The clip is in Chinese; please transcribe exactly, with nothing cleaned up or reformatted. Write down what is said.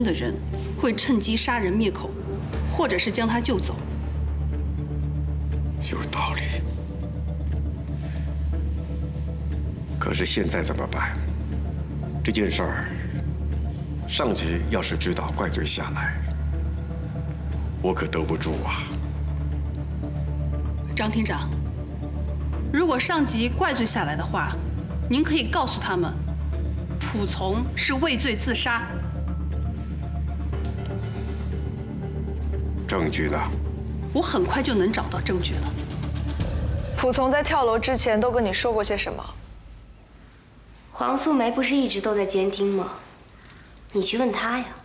的人会趁机杀人灭口，或者是将他救走。 有道理。可是现在怎么办？这件事儿，上级要是知道怪罪下来，我可兜不住啊。 张厅长，如果上级怪罪下来的话，您可以告诉他们，蒲从是畏罪自杀。 证据呢？ 我很快就能找到证据了。 蒲从在跳楼之前都跟你说过些什么？ 黄素梅不是一直都在监听吗？你去问她呀。